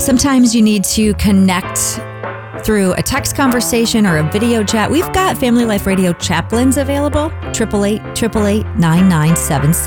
Sometimes you need to connect through a text conversation or a video chat. We've got Family Life Radio chaplains available, 888-888-9976.